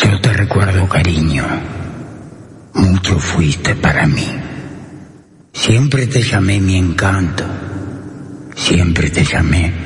Yo te recuerdo, cariño. Mucho fuiste para mí. Siempre te llamé mi encanto. Siempre te llamé